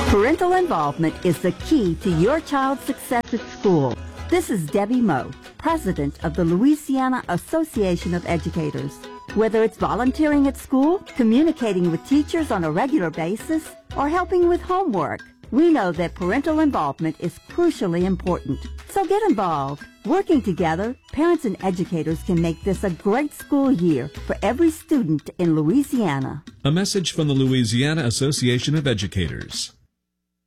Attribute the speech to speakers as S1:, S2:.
S1: Parental involvement is the key to your child's success at school. This is Debbie Moe, president of the Louisiana Association of Educators. Whether it's volunteering at school, communicating with teachers on a regular basis, or helping with homework, we know that parental involvement is crucially important. So get involved. Working together, parents and educators can make this a great school year for every student in Louisiana.
S2: A message from the Louisiana Association of Educators.